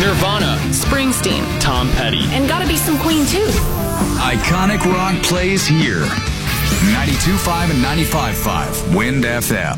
Nirvana, Springsteen, Tom Petty. and gotta be some Queen too. Iconic rock plays here. 92.5 and 95.5 Wind FM.